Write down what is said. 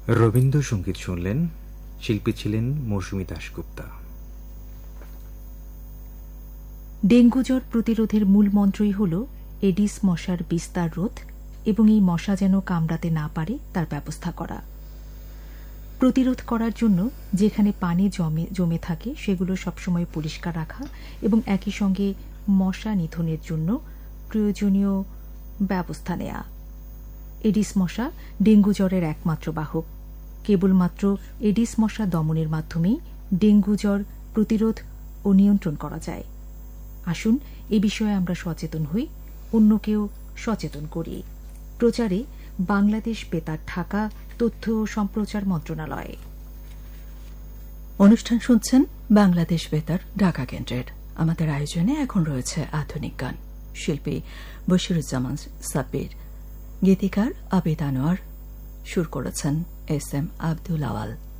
রবীন্দ্রসঙ্গীত শুনলেন। শিল্পী ছিলেন মৌসুমী দাশগুপ্তা। ডেঙ্গু জ্বর প্রতিরোধের মূল মন্ত্রই হল এডিস মশার বিস্তার রোধ এবং এই মশা যেন কামড়াতে না পারে তার ব্যবস্থা করা। প্রতিরোধ করার জন্য যেখানে পানি জমে থাকে সেগুলো সবসময় পরিষ্কার রাখা এবং একই সঙ্গে মশা নিধনের জন্য প্রয়োজনীয় ব্যবস্থা নেয়া। এডিস মশা ডেঙ্গু জ্বরের একমাত্র বাহক। কেবলমাত্র এডিস মশা দমনের মাধ্যমেই ডেঙ্গু জ্বর প্রতিরোধ ও নিয়ন্ত্রণ করা যায়। আসুন এ বিষয়ে আমরা সচেতন হই, অন্যকেও সচেতন করি। প্রচারে বাংলাদেশ বেতার ঢাকা, তথ্য ও সম্প্রচার মন্ত্রণালয়। অনুষ্ঠান শুনছেন বাংলাদেশ বেতার ঢাকা কেন্দ্রের। আমাদের আয়োজনে এখন রয়েছে আধুনিক গান। শিল্পী বশিরুজ্জামান সাব্বির, গীতিকার আবিদ আনোয়ার, সুর করেছেন এস এম আব্দুল আওয়াল।